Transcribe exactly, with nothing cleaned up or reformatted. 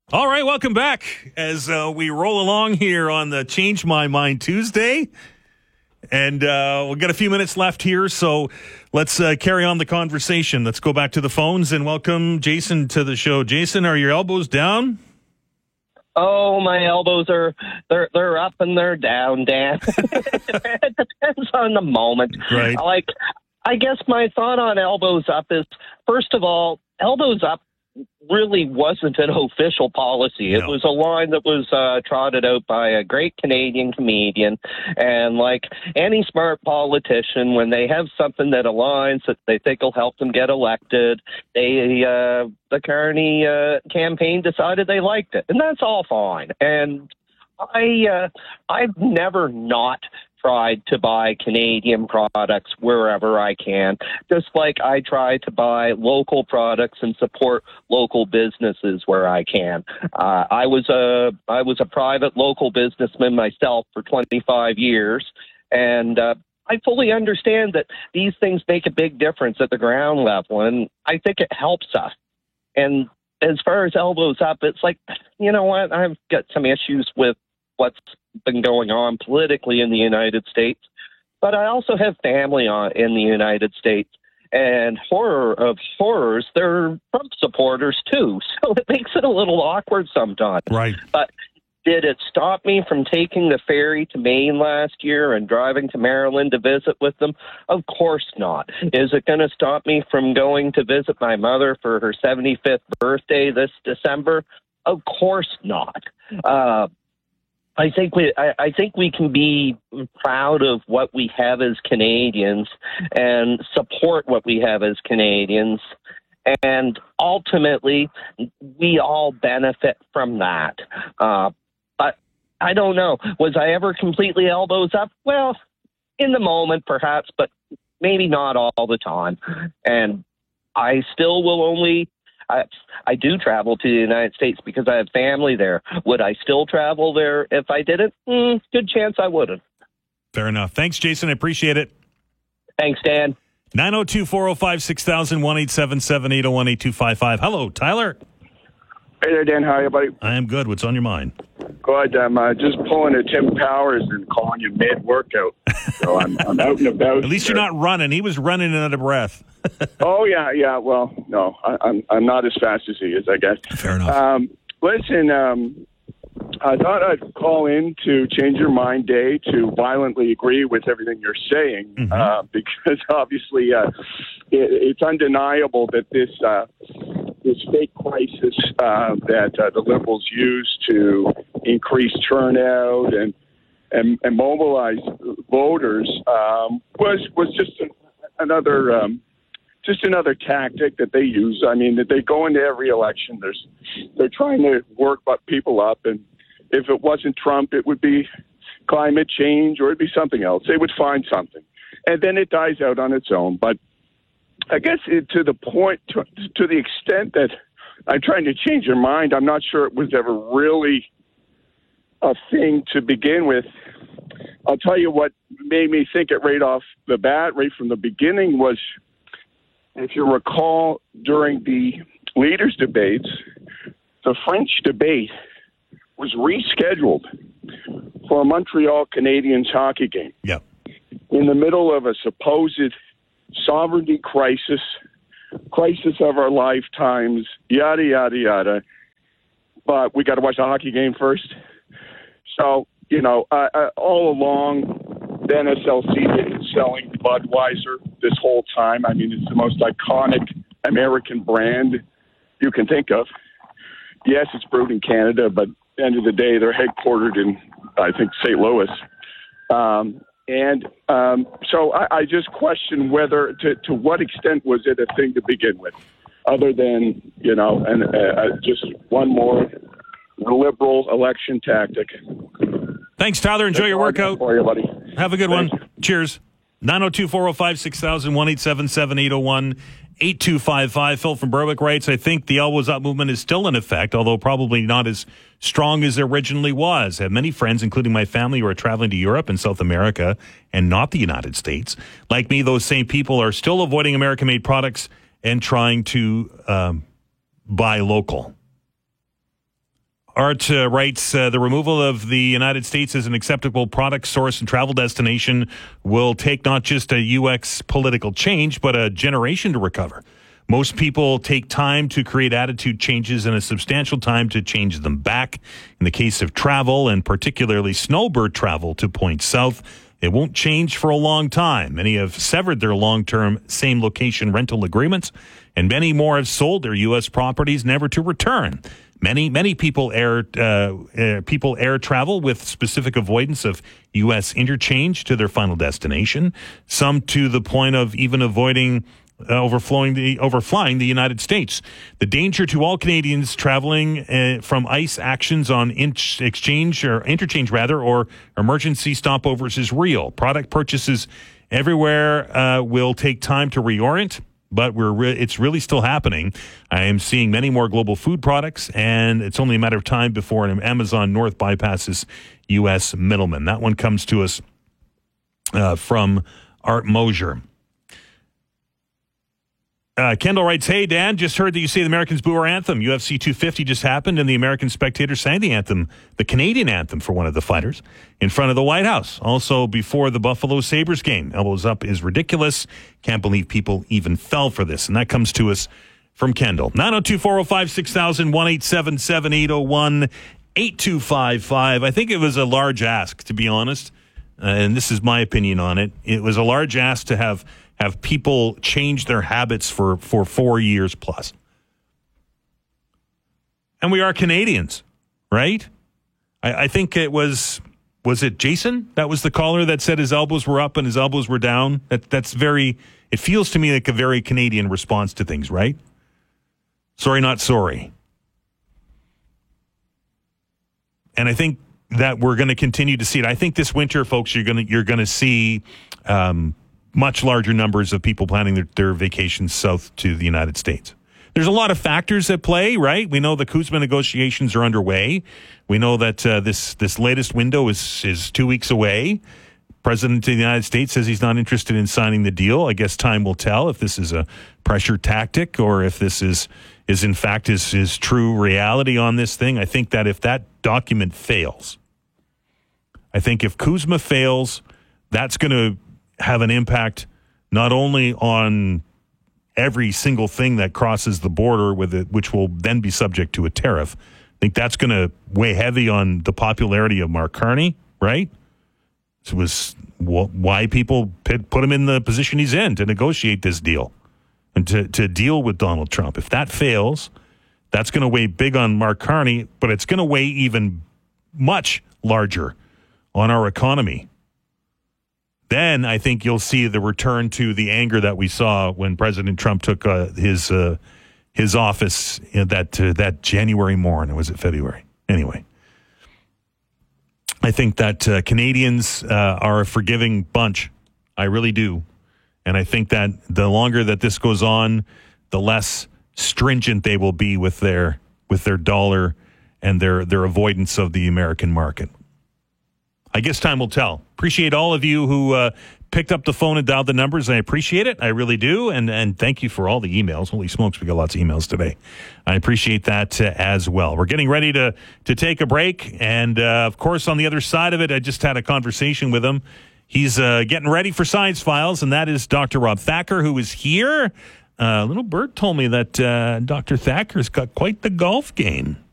All right, welcome back as uh, we roll along here on the Change My Mind Tuesday. And uh, we've got a few minutes left here, so let's uh, carry on the conversation. Let's go back to the phones and welcome Jason to the show. Jason, are your elbows down? Oh, my elbows are, they're they're up and they're down, Dan. It depends on the moment. Right. Like, I guess my thought on elbows up is, first of all, elbows up really wasn't an official policy. It No. was a line that was uh, trotted out by a great Canadian comedian. And like any smart politician, when they have something that aligns that they think will help them get elected, they uh, the Carney uh, campaign decided they liked it, and that's all fine. And I uh, I've never not tried to buy Canadian products wherever I can, just like I try to buy local products and support local businesses where I can. Uh, I was a I was a private local businessman myself for twenty-five years, and uh, I fully understand that these things make a big difference at the ground level, and I think it helps us. And as far as elbows up, it's like, you know what, I've got some issues with what's been going on politically in the United States, but I also have family on, in the United States, and horror of horrors, they're Trump supporters too, so it makes it a little awkward sometimes. Right. But did it stop me from taking the ferry to Maine last year and driving to Maryland to visit with them? Of course not. Is it going to stop me from going to visit my mother for her seventy-fifth birthday this December? Of course not. Uh, I think we I, I think we can be proud of what we have as Canadians and support what we have as Canadians. And ultimately, we all benefit from that. Uh, but I don't know. Was I ever completely elbows up? Well, in the moment, perhaps, but maybe not all the time. And I still will only... I, I do travel to the United States because I have family there. Would I still travel there if I didn't? Mm, good chance I wouldn't. Fair enough. Thanks, Jason. I appreciate it. Thanks, Dan. nine oh two, four oh five, six thousand, one eight seven seven, eight oh one, eight two five five. Hello, Tyler. Hey there, Dan. How are you, buddy? I am good. What's on your mind? Good. I'm uh, just pulling a Tim Powers and calling you mid-workout. So I'm, I'm out and about. At least you're not running. He was running and out of breath. Oh, yeah, yeah. Well, no, I, I'm I'm not as fast as he is, I guess. Fair enough. Um, listen, um, I thought I'd call in to Change Your Mind Day to violently agree with everything you're saying, Mm-hmm. uh, because obviously uh, it, it's undeniable that this uh, this fake crisis uh, that uh, the Liberals use to increase turnout and and, and mobilize voters um, was was just an, another. Um, Just another tactic that they use. I mean, that they go into every election. There's, they're trying to work people up, and if it wasn't Trump, it would be climate change or it'd be something else. They would find something, and then it dies out on its own. But I guess it, to the point, to, to the extent that I'm trying to change your mind, I'm not sure it was ever really a thing to begin with. I'll tell you what made me think it right off the bat, right from the beginning, was, if you recall, during the leaders' debates, the French debate was rescheduled for a Montreal Canadiens hockey game. Yeah. In the middle of a supposed sovereignty crisis, crisis of our lifetimes, yada, yada, yada. But we got to watch the hockey game first. So, you know, uh, uh, all along, the N S L C had been selling Budweiser this whole time. I mean, it's the most iconic American brand you can think of. Yes, it's brewed in Canada, but at the end of the day, they're headquartered in, I think, Saint Louis. Um, and um, so I, I just question whether, to, to what extent was it a thing to begin with, other than, you know, and uh, just one more liberal election tactic. Thanks, Tyler. Enjoy That's your workout. For you, buddy. Have a good Thanks. one. Cheers. nine oh two, four oh five, six thousand, one eight seven seven, eight oh one, eight two five five. Phil from Berwick writes, I think the Elbows Up movement is still in effect, although probably not as strong as it originally was. I have many friends, including my family, who are traveling to Europe and South America and not the United States. Like me, those same people are still avoiding American-made products and trying to um, buy local. Art uh, writes, uh, the removal of the United States as an acceptable product source and travel destination will take not just a U X political change, but a generation to recover. Most people take time to create attitude changes and a substantial time to change them back. In the case of travel, and particularly snowbird travel to points south, it won't change for a long time. Many have severed their long-term same location rental agreements, and many more have sold their U S properties never to return. Many, many people air uh, uh, people air travel with specific avoidance of U S interchange to their final destination. Some to the point of even avoiding uh, overflowing the overflying the United States. The danger to all Canadians traveling uh, from ICE actions on in- exchange or interchange rather or emergency stopovers is real. Product purchases everywhere uh, will take time to reorient. But we're re- it's really still happening. I am seeing many more global food products, and it's only a matter of time before an Amazon North bypasses U S middlemen. That one comes to us uh, from Art Mosier. Uh, Kendall writes, hey, Dan, just heard that you say the Americans boo our anthem. U F C two fifty just happened, and the American Spectator sang the anthem, the Canadian anthem for one of the fighters, in front of the White House. Also, before the Buffalo Sabres game. Elbows up is ridiculous. Can't believe people even fell for this. And that comes to us from Kendall. nine oh two, four oh five, six thousand, one eight seven seven, eight oh one, eight two five five. I think it was a large ask, to be honest. Uh, and this is my opinion on it. It was a large ask to have have people change their habits for, for four years plus. And we are Canadians, right? I, I think it was, was it Jason? That was the caller that said his elbows were up and his elbows were down. That That's very, it feels to me like a very Canadian response to things, right? Sorry, not sorry. And I think that we're going to continue to see it. I think this winter, folks, you're going to, you're going to see, um, much larger numbers of people planning their, their vacations south to the United States. There's a lot of factors at play, right? We know the Kuzma negotiations are underway. We know that uh, this this latest window is is two weeks away. President of the United States says he's not interested in signing the deal. I guess time will tell if this is a pressure tactic or if this is is in fact his, his true reality on this thing. I think that if that document fails, I think if Kuzma fails, that's going to have an impact not only on every single thing that crosses the border with it, which will then be subject to a tariff. I think that's going to weigh heavy on the popularity of Mark Carney, right? It was why people put him in the position he's in to negotiate this deal and to, to deal with Donald Trump. If that fails, that's going to weigh big on Mark Carney, but it's going to weigh even much larger on our economy. Then I think you'll see the return to the anger that we saw when President Trump took uh, his uh, his office in that uh, that January morn, or was it February? Anyway, I think that uh, Canadians uh, are a forgiving bunch. I really do, and I think that the longer that this goes on, the less stringent they will be with their with their dollar and their their avoidance of the American market. I guess time will tell. Appreciate all of you who uh, picked up the phone and dialed the numbers. I appreciate it. I really do. And and thank you for all the emails. Holy smokes, we got lots of emails today. I appreciate that uh, as well. We're getting ready to, to take a break. And, uh, of course, on the other side of it, I just had a conversation with him. He's uh, getting ready for Science Files, and that is Doctor Rob Thacker, who is here. Uh, little Bert told me that uh, Doctor Thacker's got quite the golf game.